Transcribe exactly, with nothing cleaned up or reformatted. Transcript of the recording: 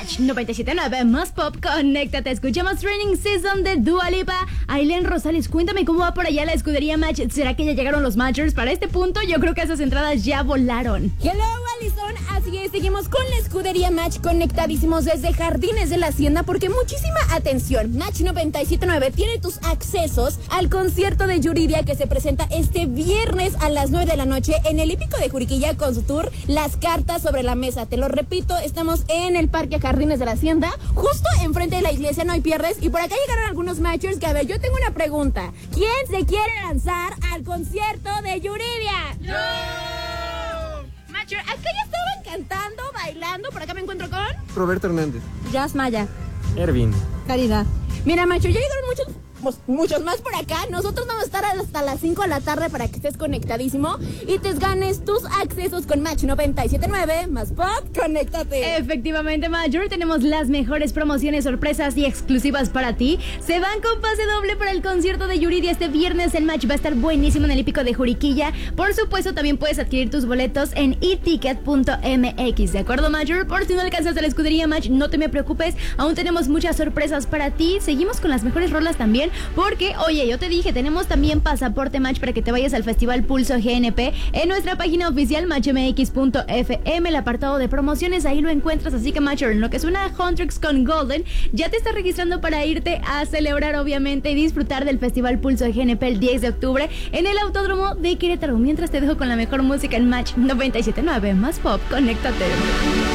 Match noventa y siete punto nueve más pop, conéctate. Escuchamos Training Season de Dua Lipa. Ailén Rosales, cuéntame cómo va por allá la escudería Match. ¿Será que ya llegaron los Matchers para este punto? Yo creo que esas entradas ya volaron. Hello, Alison. Así es, seguimos con la escudería Match conectadísimos desde Jardines de la Hacienda porque muchísima atención. Match noventa y siete punto nueve tiene tus accesos al concierto de Yuridia que se presenta este viernes a las nueve de la noche en el hípico de Juriquilla con su tour Las Cartas sobre la Mesa. Te lo repito, estamos en el Parque Jardines de la Hacienda, justo enfrente de la iglesia, no hay pierdes. Y por acá llegaron algunos matchers que, a ver, yo tengo una pregunta. ¿Quién se quiere lanzar al concierto de Yuridia? ¡Yo! Matcher, acá ya estaban cantando, bailando. Por acá me encuentro con Roberto Hernández. Jazz Maya. Ervin. Caridad. Mira, Matcher, ya llegaron muchos muchos más por acá. Nosotros vamos a estar hasta las cinco de la tarde para que estés conectadísimo y te ganes tus accesos con Match noventa y siete punto nueve más pop, conéctate. Efectivamente, Major, tenemos las mejores promociones, sorpresas y exclusivas para ti. Se van con pase doble para el concierto de Yuridia este viernes. El match va a estar buenísimo en el hípico de Juriquilla. Por supuesto, también puedes adquirir tus boletos en e ticket punto m x. ¿De acuerdo, Major? Por si no alcanzas a la escudería Match, no te me preocupes. Aún tenemos muchas sorpresas para ti. Seguimos con las mejores rolas también. Porque, oye, yo te dije, tenemos también pasaporte Match para que te vayas al Festival Pulso G N P en nuestra página oficial match m x punto f m, el apartado de promociones, ahí lo encuentras. Así que, Matcher, en lo que es una Huntrix con Golden, ya te estás registrando para irte a celebrar, obviamente, y disfrutar del Festival Pulso G N P el diez de octubre en el Autódromo de Querétaro. Mientras te dejo con la mejor música en Match noventa y siete punto nueve más pop, conéctate.